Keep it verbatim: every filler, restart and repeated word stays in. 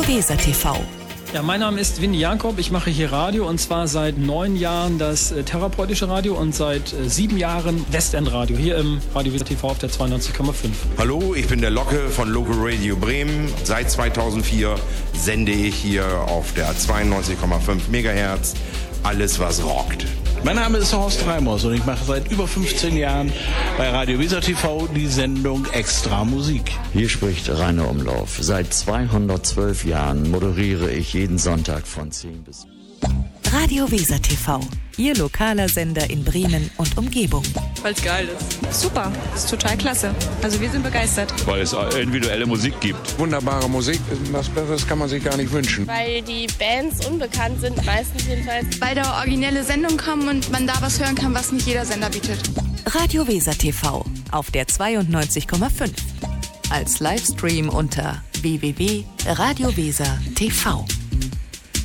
Radio Weser T V. Ja, mein Name ist Winnie Jakob. Ich mache hier Radio und zwar seit neun Jahren das äh, therapeutische Radio und seit äh, sieben Jahren Westendradio hier im Radio Weser T V auf der zweiundneunzig Komma fünf. Hallo, ich bin der Locke von Local Radio Bremen. Seit zweitausendvier sende ich hier auf der zweiundneunzig Komma fünf Megahertz alles, was rockt. Mein Name ist Horst Reimers und ich mache seit über fünfzehn Jahren bei Radio Weser T V die Sendung Extra Musik. Hier spricht Rainer Umlauf. Seit zweihundertzwölf Jahren moderiere ich jeden Sonntag von zehn bis... Radio Weser T V, Ihr lokaler Sender in Bremen und Umgebung. Weil es geil ist. Super, ist total klasse. Also wir sind begeistert. Weil es individuelle Musik gibt. Wunderbare Musik, was Besseres kann man sich gar nicht wünschen. Weil die Bands unbekannt sind, meistens jedenfalls. Weil da originelle Sendungen kommen und man da was hören kann, was nicht jeder Sender bietet. Radio Weser T V auf der zweiundneunzig Komma fünf. Als Livestream unter w w w punkt radio weser punkt t v.